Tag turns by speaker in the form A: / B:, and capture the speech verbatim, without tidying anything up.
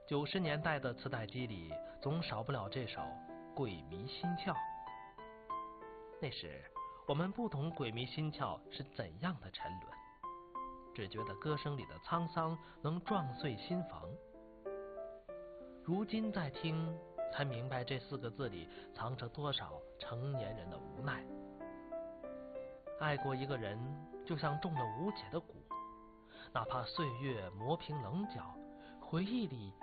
A: 九十年代的磁带机里总少不了这首《鬼迷心窍》。那时我们不懂鬼迷心窍是怎样的沉沦，只觉得歌声里的沧桑能撞碎心房。如今再听，才明白这四个字里藏着多少成年人的无奈。爱过一个人，就像中了无解的蛊，哪怕岁月磨平棱角，回忆里